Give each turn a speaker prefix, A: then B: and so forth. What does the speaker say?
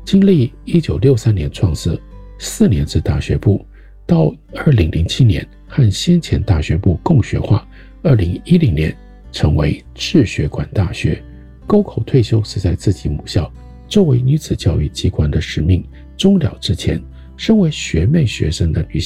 A: 经历1963年创设4年制大学部，到2007年和先前大学部共学化，2010年成为智学馆大学。沟口退休是在自己母校作为女子教育机关的使命终了之前，身为学妹学生的女